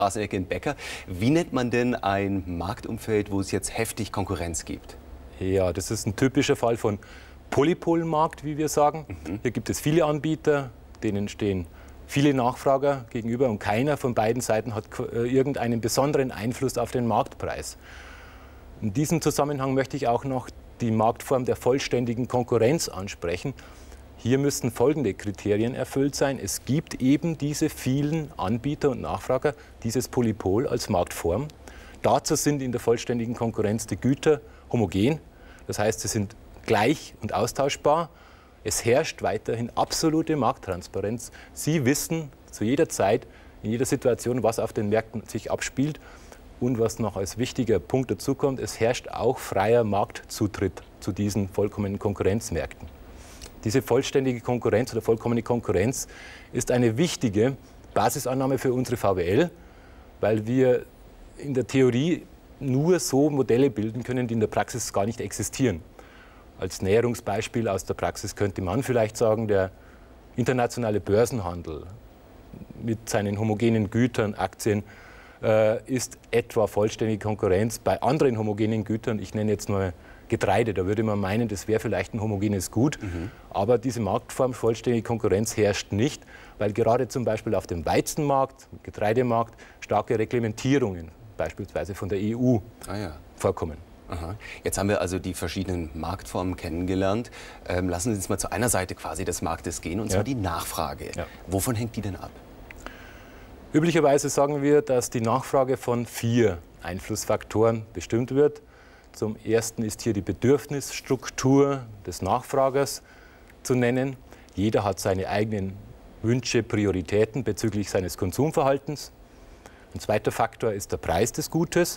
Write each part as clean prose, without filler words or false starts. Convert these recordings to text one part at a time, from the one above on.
Straßeneck Becker. Wie nennt man denn ein Marktumfeld, wo es jetzt heftig Konkurrenz gibt? Ja, das ist ein typischer Fall von Polypolmarkt, wie wir sagen. Hier gibt es viele Anbieter, denen stehen viele Nachfrager gegenüber und keiner von beiden Seiten hat irgendeinen besonderen Einfluss auf den Marktpreis. In diesem Zusammenhang möchte ich auch noch die Marktform der vollständigen Konkurrenz ansprechen. Hier müssten folgende Kriterien erfüllt sein. Es gibt eben diese vielen Anbieter und Nachfrager, dieses Polypol als Marktform. Dazu sind in der vollständigen Konkurrenz die Güter homogen. Das heißt, sie sind gleich und austauschbar. Es herrscht weiterhin absolute Markttransparenz. Sie wissen zu jeder Zeit, in jeder Situation, was auf den Märkten sich abspielt. Und was noch als wichtiger Punkt dazu kommt, es herrscht auch freier Marktzutritt zu diesen vollkommenen Konkurrenzmärkten. Diese vollständige Konkurrenz oder vollkommene Konkurrenz ist eine wichtige Basisannahme für unsere VWL, weil wir in der Theorie nur so Modelle bilden können, die in der Praxis gar nicht existieren. Als Näherungsbeispiel aus der Praxis könnte man vielleicht sagen, der internationale Börsenhandel mit seinen homogenen Gütern, Aktien, ist etwa vollständige Konkurrenz bei anderen homogenen Gütern. Ich nenne jetzt nur Getreide, da würde man meinen, das wäre vielleicht ein homogenes Gut. Aber diese Marktform vollständige Konkurrenz herrscht nicht, weil gerade zum Beispiel auf dem Weizenmarkt, Getreidemarkt, starke Reglementierungen, beispielsweise von der EU, vorkommen. Aha. Jetzt haben wir also die verschiedenen Marktformen kennengelernt. Lassen Sie uns mal zu einer Seite quasi des Marktes gehen, und zwar die Nachfrage. Wovon hängt die denn ab? Üblicherweise sagen wir, dass die Nachfrage von 4 Einflussfaktoren bestimmt wird. Zum ersten ist hier die Bedürfnisstruktur des Nachfragers zu nennen. Jeder hat seine eigenen Wünsche, Prioritäten bezüglich seines Konsumverhaltens. Ein zweiter Faktor ist der Preis des Gutes.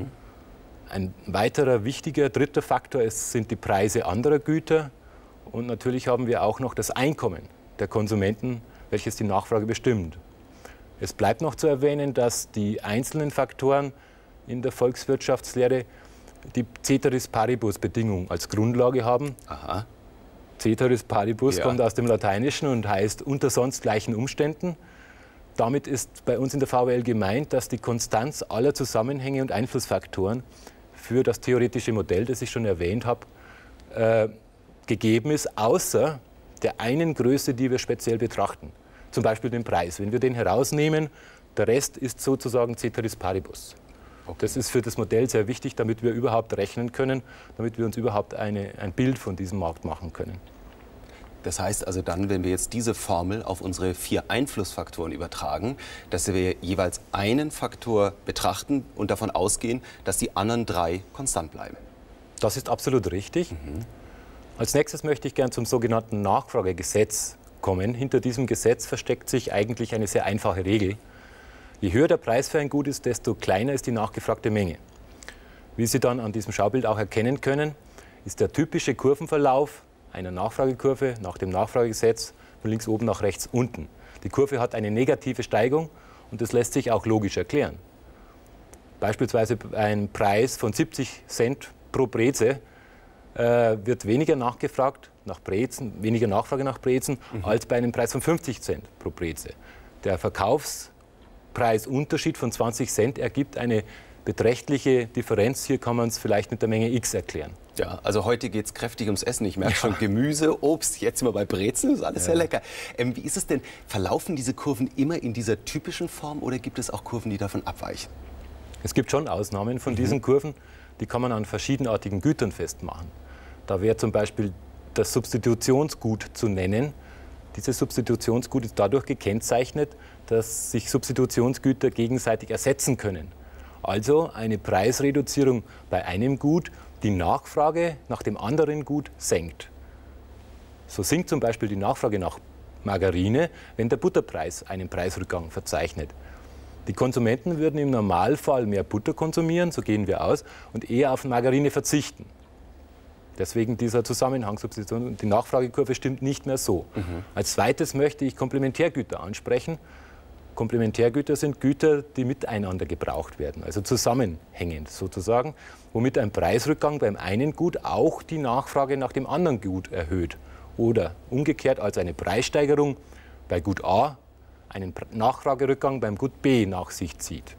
Ein weiterer wichtiger dritter Faktor sind die Preise anderer Güter. Und natürlich haben wir auch noch das Einkommen der Konsumenten, welches die Nachfrage bestimmt. Es bleibt noch zu erwähnen, dass die einzelnen Faktoren in der Volkswirtschaftslehre die Ceteris Paribus-Bedingung als Grundlage haben. Aha. Ceteris Paribus kommt aus dem Lateinischen und heißt unter sonst gleichen Umständen. Damit ist bei uns in der VWL gemeint, dass die Konstanz aller Zusammenhänge und Einflussfaktoren für das theoretische Modell, das ich schon erwähnt habe, gegeben ist, außer der einen Größe, die wir speziell betrachten. Zum Beispiel den Preis. Wenn wir den herausnehmen, der Rest ist sozusagen Ceteris Paribus. Das ist für das Modell sehr wichtig, damit wir überhaupt rechnen können, damit wir uns überhaupt ein Bild von diesem Markt machen können. Das heißt also dann, wenn wir jetzt diese Formel auf unsere 4 Einflussfaktoren übertragen, dass wir jeweils einen Faktor betrachten und davon ausgehen, dass die anderen 3 konstant bleiben. Das ist absolut richtig. Als nächstes möchte ich gern zum sogenannten Nachfragegesetz kommen. Hinter diesem Gesetz versteckt sich eigentlich eine sehr einfache Regel. Je höher der Preis für ein Gut ist, desto kleiner ist die nachgefragte Menge. Wie Sie dann an diesem Schaubild auch erkennen können, ist der typische Kurvenverlauf einer Nachfragekurve nach dem Nachfragegesetz von links oben nach rechts unten. Die Kurve hat eine negative Steigung und das lässt sich auch logisch erklären. Beispielsweise ein Preis von 70 Cent pro Breze wird weniger nachgefragt nach Brezen, weniger Nachfrage nach Brezen, als bei einem Preis von 50 Cent pro Breze. Der Verkaufspreisunterschied von 20 Cent ergibt eine beträchtliche Differenz. Hier kann man es vielleicht mit der Menge X erklären. Ja, also heute geht es kräftig ums Essen. Ich merke schon Gemüse, Obst, jetzt sind wir bei Brezen, das ist alles sehr lecker. Wie ist es denn, verlaufen diese Kurven immer in dieser typischen Form oder gibt es auch Kurven, die davon abweichen? Es gibt schon Ausnahmen von diesen Kurven, die kann man an verschiedenartigen Gütern festmachen. Da wäre zum Beispiel das Substitutionsgut zu nennen. Dieses Substitutionsgut ist dadurch gekennzeichnet, dass sich Substitutionsgüter gegenseitig ersetzen können. Also eine Preisreduzierung bei einem Gut die Nachfrage nach dem anderen Gut senkt. So sinkt zum Beispiel die Nachfrage nach Margarine, wenn der Butterpreis einen Preisrückgang verzeichnet. Die Konsumenten würden im Normalfall mehr Butter konsumieren, so gehen wir aus, und eher auf Margarine verzichten. Deswegen dieser Zusammenhang, Substitution, die Nachfragekurve stimmt nicht mehr so. Als zweites möchte ich Komplementärgüter ansprechen. Komplementärgüter sind Güter, die miteinander gebraucht werden, also zusammenhängend sozusagen, womit ein Preisrückgang beim einen Gut auch die Nachfrage nach dem anderen Gut erhöht. Oder umgekehrt als eine Preissteigerung bei Gut A einen Nachfragerückgang beim Gut B nach sich zieht.